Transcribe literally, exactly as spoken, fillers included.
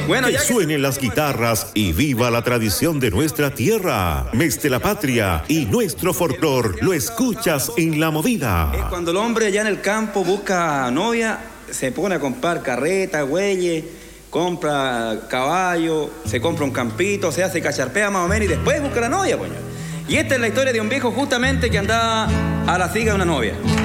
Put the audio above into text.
Bueno, que ya que- suenen las guitarras y viva la tradición de nuestra tierra. Mes de la patria y nuestro folclor lo escuchas en La Movida. Es cuando el hombre ya en el campo busca novia, se pone a comprar carreta, güeyes, compra caballo, se compra un campito, o sea, se cacharpea más o menos y después busca la novia, pues. Y esta es la historia de un viejo justamente que andaba a la siga de una novia.